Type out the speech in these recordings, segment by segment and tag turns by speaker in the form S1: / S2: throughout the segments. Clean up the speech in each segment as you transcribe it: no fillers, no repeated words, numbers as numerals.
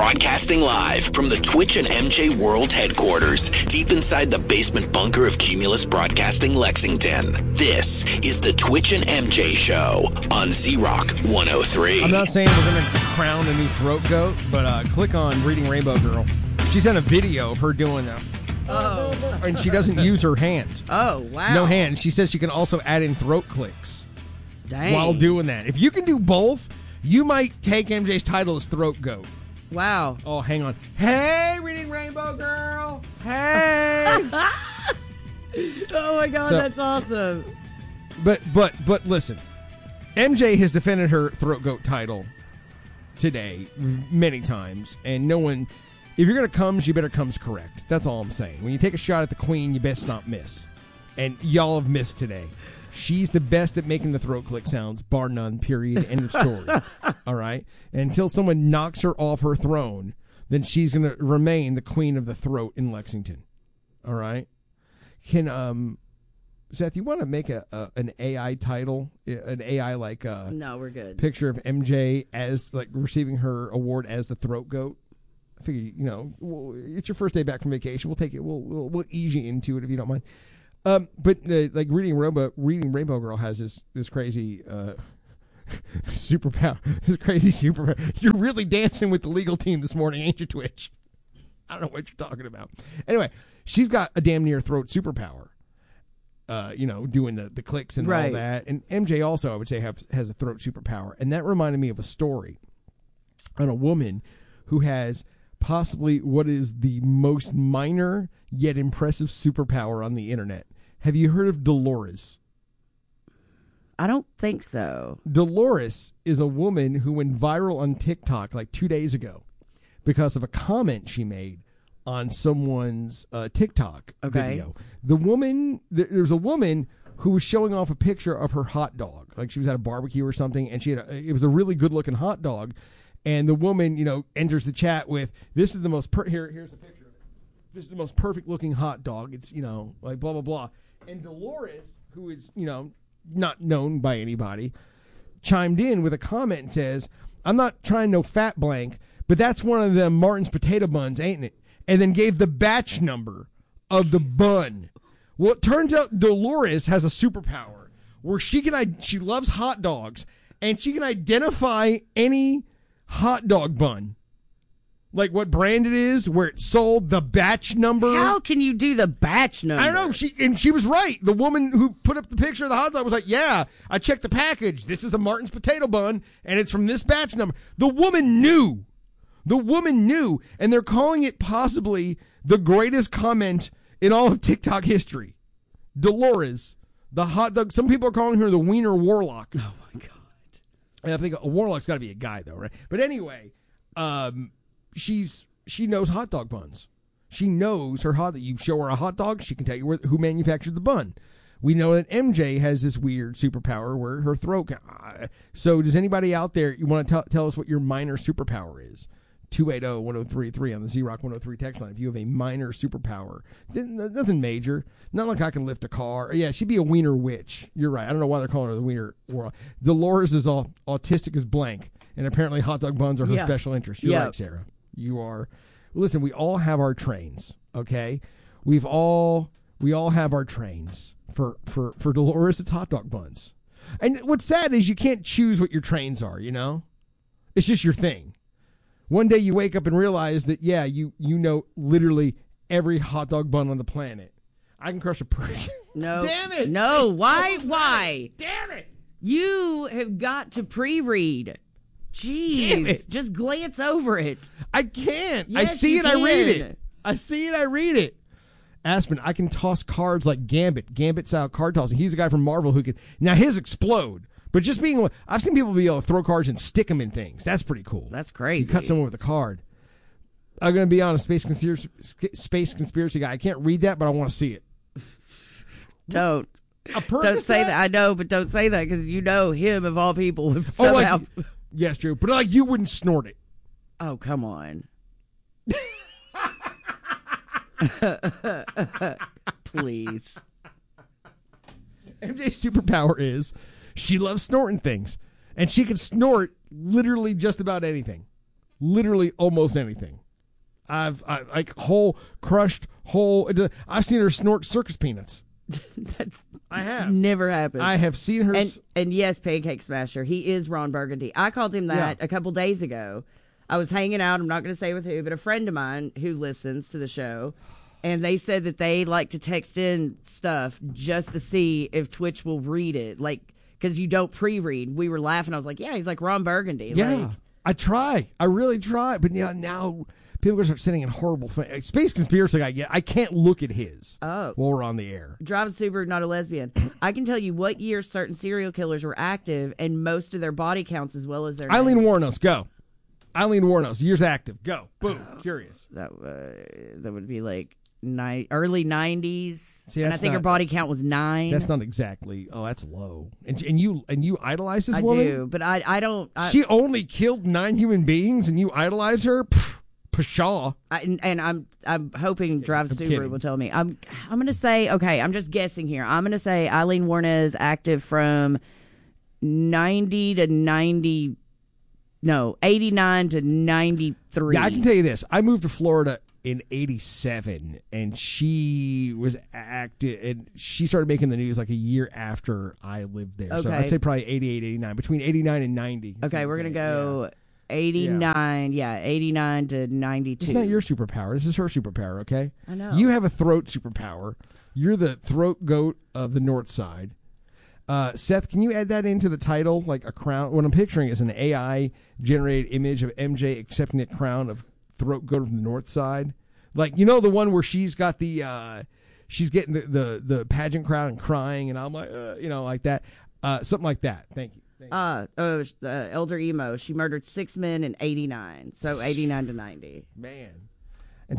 S1: Broadcasting live from the Twitch and MJ World headquarters, deep inside the basement bunker of Cumulus Broadcasting Lexington. This is the Twitch and MJ Show on Z-Rock 103.
S2: I'm not saying we're going to crown a new throat goat, but click on Reading Rainbow Girl. She sent a video of her doing that.
S3: Oh.
S2: And she doesn't use her hand.
S3: Oh, wow.
S2: No hand. She says she can also add in throat clicks.
S3: Dang.
S2: While doing that. If you can do both, you might take MJ's title as throat goat.
S3: Wow.
S2: Oh, hang on. Hey, Reading Rainbow Girl. Hey.
S3: Oh, my God. That's awesome.
S2: But listen. MJ has defended her throat goat title today many times, and no one... If you're going to come, you better comes correct. That's all I'm saying. When you take a shot at the queen, you best not miss. And y'all have missed today. She's the best at making the throat click sounds, bar none, period, end of story. All right? And until someone knocks her off her throne, then she's going to remain the queen of the throat in Lexington. All right? Can, Seth, you want to make an AI title? An AI, like,
S3: no, we're good.
S2: Picture of MJ as, like, receiving her award as the throat goat? I figure, it's your first day back from vacation. We'll take it. We'll ease you into it if you don't mind. But like Reading Rainbow Girl has this crazy superpower. This crazy superpower. You're really dancing with the legal team this morning, ain't you, Twitch? I don't know what you're talking about. Anyway, she's got a damn near throat superpower. Doing the clicks and all that. And MJ also, I would say, has a throat superpower. And that reminded me of a story on a woman who has possibly what is the most minor yet impressive superpower on the internet. Have you heard of Dolores?
S3: I don't think so.
S2: Dolores is a woman who went viral on TikTok like 2 days ago because of a comment she made on someone's TikTok video. There's a woman who was showing off a picture of her hot dog. Like she was at a barbecue or something, and it was a really good-looking hot dog. And the woman, enters the chat with, this is the most, here's the picture of it. This is the most perfect looking hot dog. It's, like blah, blah, blah. And Dolores, who is, not known by anybody, chimed in with a comment and says, I'm not trying no fat blank, but that's one of them Martin's potato buns, ain't it? And then gave the batch number of the bun. Well, it turns out Dolores has a superpower where she loves hot dogs, and she can identify any hot dog bun, like what brand it is, where it's sold, the batch number.
S3: How can you do the batch number?
S2: I don't know. She was right. The woman who put up the picture of the hot dog was like, yeah, I checked the package. This is a Martin's potato bun, and it's from this batch number. The woman knew. And they're calling it possibly the greatest comment in all of TikTok history. Dolores, the hot dog. Some people are calling her the Wiener Warlock.
S3: Oh, my God.
S2: And I think a warlock's got to be a guy, though, right? But anyway, she knows hot dog buns. She knows her hot. You show her a hot dog, she can tell you who manufactured the bun. We know that MJ has this weird superpower where her throat. So, does anybody out there you want to tell us what your minor superpower is? 280-1033 on the Z-Rock 103 text line. If you have a minor superpower, nothing major. Not like I can lift a car. Yeah, she'd be a wiener witch. You're right. I don't know why they're calling her the wiener warlock. Dolores is all autistic as blank, and apparently hot dog buns are her special interest. You're right, Sarah. You are. Listen, we all have our trains, okay? We all have our trains. For Dolores, it's hot dog buns. And what's sad is you can't choose what your trains are, It's just your thing. One day you wake up and realize that, you know literally every hot dog bun on the planet. I can crush a prick.
S3: No.
S2: Damn it.
S3: No. Why?
S2: Damn it.
S3: You have got to pre-read. Jeez.
S2: Damn it.
S3: Just glance over it.
S2: I can't.
S3: Yes,
S2: I see
S3: you
S2: it. I read
S3: can.
S2: it. I see it. I read it. Aspen, I can toss cards like Gambit style card tossing. He's a guy from Marvel who can. Now his explode. But just I've seen people be able to throw cards and stick them in things. That's pretty cool.
S3: That's crazy.
S2: You cut someone with a card. I'm going to be honest, space conspiracy guy. I can't read that, but I want to see it.
S3: Don't
S2: Don't
S3: say that. I know, but don't say that because him of all people would somehow.
S2: Yes, true. But you wouldn't snort it.
S3: Oh, come on. Please.
S2: MJ's superpower is she loves snorting things. And she can snort literally just about anything. Literally almost anything. I've like whole crushed whole. I've seen her snort circus peanuts. I have
S3: never happened.
S2: I have seen her.
S3: And yes, Pancake Smasher. He is Ron Burgundy. I called him that a couple days ago. I was hanging out. I'm not going to say with who, but a friend of mine who listens to the show, and they said that they like to text in stuff just to see if Twitch will read it, like because you don't pre-read. We were laughing. I was like, "Yeah, he's like Ron Burgundy."
S2: Yeah,
S3: like,
S2: I try. I really try, but now. People are going to start sending in horrible things. Space Conspiracy guy, I can't look at his while we're on the air.
S3: Drive Subaru, not a lesbian. I can tell you what year certain serial killers were active and most of their body counts as well as their
S2: Eileen
S3: names.
S2: Wuornos, go. Eileen Wuornos, years active, go. Boom, curious.
S3: That would be like early 90s.
S2: See,
S3: and I think her body count was 9.
S2: That's not exactly. Oh, that's low. And you idolize this
S3: I
S2: woman?
S3: I do, but I don't.
S2: She only killed 9 human beings, and you idolize her? Pfft. Pshaw.
S3: And I'm hoping Drive Subaru will tell me. I'm going to say, okay, I'm just guessing here. I'm going to say Eileen Wuornos is active from 90 to 90, no, 89 to 93.
S2: Yeah, I can tell you this. I moved to Florida in 87, and she was active, and she started making the news like a year after I lived there. So I'd say probably 88, 89, between 89 and 90.
S3: Okay, we're going to go... Yeah. 89, 89 to 92.
S2: It's not your superpower. This is her superpower, okay?
S3: I know.
S2: You have a throat superpower. You're the throat goat of the North Side. Seth, can you add that into the title? Like a crown? What I'm picturing is an AI-generated image of MJ accepting the crown of throat goat of the North Side. Like, you know the one where she's got the... she's getting the pageant crowd and crying, and I'm like, like that. Something like that. Thank you.
S3: Elder Emo. She murdered 6 men in 89. So 89 to 90.
S2: Man. And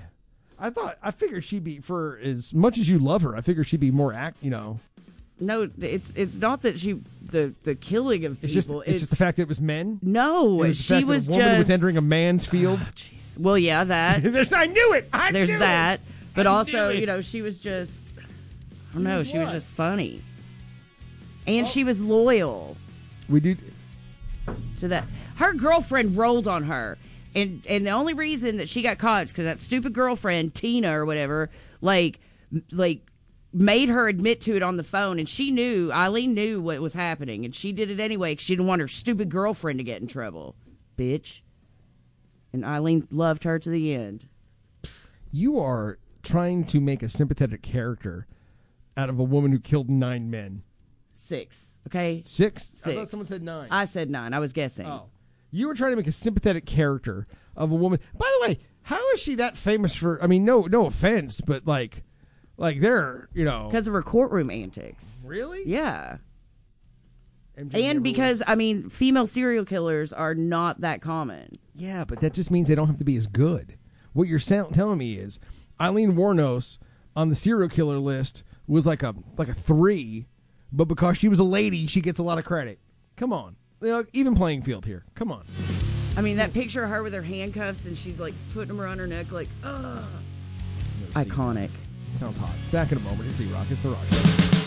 S2: I figured she'd be, for as much as you love her, I figured she'd be more No,
S3: it's not that the killing of people.
S2: It's just the fact that it was men?
S3: No, she was
S2: just... a woman was entering a man's field?
S3: Oh, well, yeah, that.
S2: I knew it!
S3: There's that. But also, she was just, I don't know, she was just funny. And she was loyal.
S2: We did
S3: to that. Her girlfriend rolled on her, and the only reason that she got caught is because that stupid girlfriend Tina or whatever, like made her admit to it on the phone, and Eileen knew what was happening, and she did it anyway because she didn't want her stupid girlfriend to get in trouble, bitch. And Eileen loved her to the end.
S2: You are trying to make a sympathetic character out of a woman who killed 9 men.
S3: 6. Okay.
S2: 6? I thought someone said 9.
S3: I said 9. I was guessing.
S2: Oh. You were trying to make a sympathetic character of a woman. By the way, how is she that famous for? I mean, no offense, but like they're,
S3: because of her courtroom antics.
S2: Really?
S3: Yeah. And because female serial killers are not that common.
S2: Yeah, but that just means they don't have to be as good. What you're telling me is Eileen Wuornos on the serial killer list was like a 3. But because she was a lady, she gets a lot of credit. Come on. Even playing field here. Come on.
S3: That picture of her with her handcuffs and she's like putting them around her neck like, ugh. Iconic.
S2: Sounds hot. Back in a moment. It's E-Rock. It's The Rock Show.